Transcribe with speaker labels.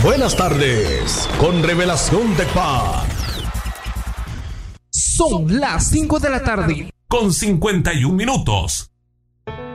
Speaker 1: Buenas tardes, con Revelación de Paz.
Speaker 2: Son las 5 de la tarde,
Speaker 3: con 51 minutos.